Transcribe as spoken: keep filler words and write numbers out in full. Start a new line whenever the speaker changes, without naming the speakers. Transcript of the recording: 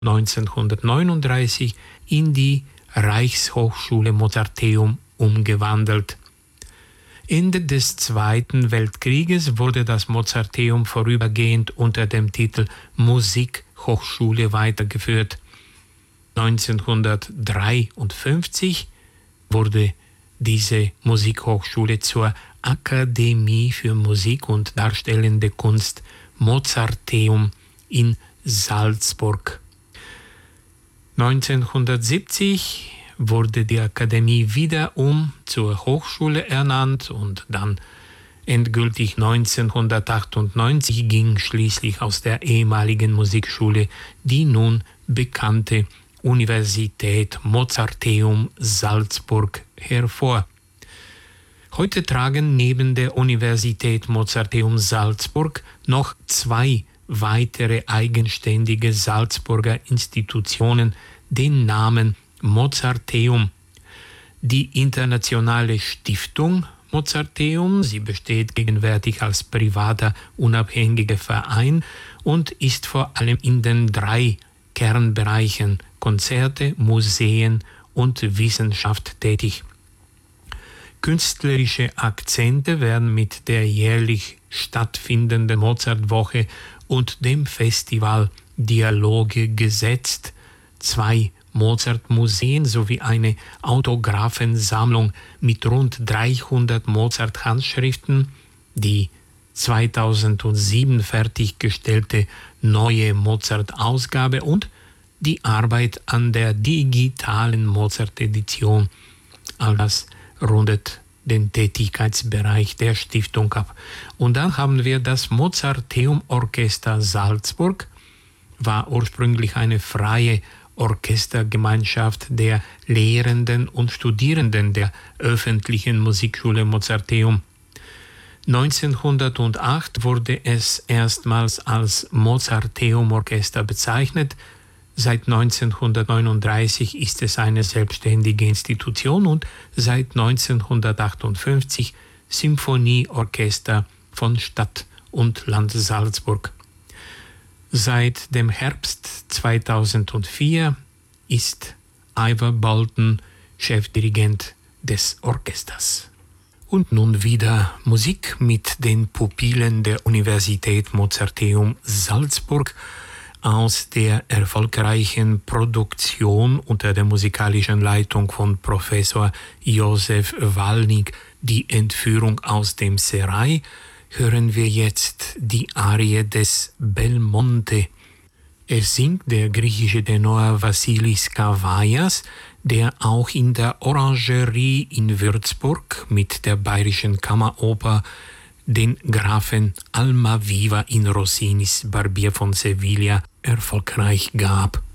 neunzehnhundertneununddreißig in die Reichshochschule Mozarteum umgewandelt. Ende des Zweiten Weltkrieges wurde das Mozarteum vorübergehend unter dem Titel Musikhochschule weitergeführt. neunzehnhundertdreiundfünfzig wurde diese Musikhochschule zur Akademie für Musik und Darstellende Kunst Mozarteum in Salzburg. neunzehnhundertsiebzig wurde die Akademie wiederum zur Hochschule ernannt und dann endgültig neunzehnhundertachtundneunzig ging schließlich aus der ehemaligen Musikschule die nun bekannte Universität Mozarteum Salzburg hervor. Heute tragen neben der Universität Mozarteum Salzburg noch zwei weitere eigenständige Salzburger Institutionen den Namen Mozarteum. Die Internationale Stiftung Mozarteum, sie besteht gegenwärtig als privater, unabhängiger Verein und ist vor allem in den drei Kernbereichen Konzerte, Museen und Wissenschaft tätig. Künstlerische Akzente werden mit der jährlich stattfindenden Mozartwoche und dem Festival Dialoge gesetzt. Zwei Mozart-Museen sowie eine Autographensammlung mit rund dreihundert Mozart-Handschriften, die zweitausendsieben fertiggestellte neue Mozart-Ausgabe und die Arbeit an der digitalen Mozart-Edition. All das rundet den Tätigkeitsbereich der Stiftung ab. Und dann haben wir das Mozarteum Orchester Salzburg, war ursprünglich eine freie Orchestergemeinschaft der Lehrenden und Studierenden der öffentlichen Musikschule Mozarteum. neunzehnhundertacht wurde es erstmals als Mozarteum Orchester bezeichnet. Seit neunzehnhundertneununddreißig ist es eine selbstständige Institution und seit neunzehnhundertachtundfünfzig Symphonieorchester von Stadt und Land Salzburg. Seit dem Herbst zweitausendvier ist Ivor Bolton Chefdirigent des Orchesters. Und nun wieder Musik mit den Pupillen der Universität Mozarteum Salzburg aus der erfolgreichen Produktion unter der musikalischen Leitung von Professor Josef Walnig, die Entführung aus dem Serail, hören wir jetzt die Arie des Belmonte. Es singt der griechische Tenor Vassilis Kavaias, der auch in der Orangerie in Würzburg mit der Bayerischen Kammeroper den Grafen Almaviva in Rossinis Barbier von Sevilla erfolgreich gab.